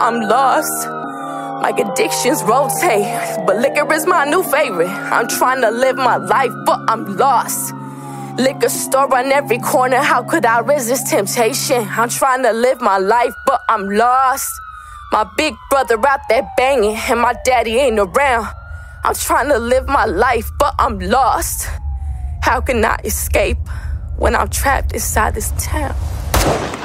I'm lost. My addictions rotate, but liquor is my new favorite. I'm trying to live my life, but I'm lost. Liquor store on every corner, how could I resist temptation? I'm trying to live my life, but I'm lost. My big brother out there banging, and my daddy ain't around. I'm trying to live my life, but I'm lost. How can I escape when I'm trapped inside this town?